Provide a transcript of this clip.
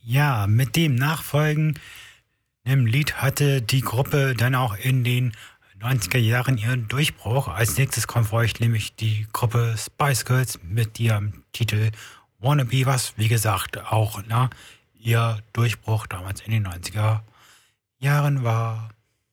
Ja, mit dem nachfolgenden Lied hatte die Gruppe dann auch in den 90er Jahren ihren Durchbruch. Als nächstes kommt für euch nämlich die Gruppe Spice Girls mit ihrem Titel Wannabe, was wie gesagt auch ihr Durchbruch damals in den 90er Jahren war.